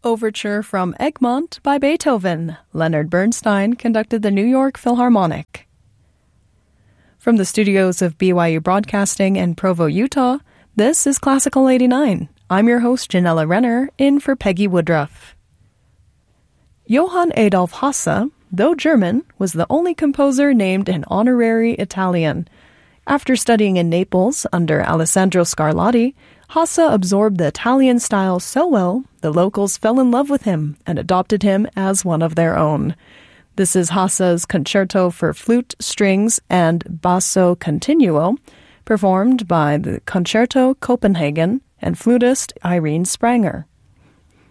Overture from Egmont by Beethoven. Leonard Bernstein conducted the New York Philharmonic. From the studios of BYU Broadcasting in Provo, Utah, this is Classical 89. I'm your host, Janella Renner, in for Peggy Woodruff. Johann Adolf Hasse, though German, was the only composer named an honorary Italian. After studying in Naples under Alessandro Scarlatti, Hasse absorbed the Italian style so well, the locals fell in love with him and adopted him as one of their own. This is Hasse's Concerto for Flute, Strings, and Basso Continuo, performed by the Concerto Copenhagen and flutist Irene Spranger.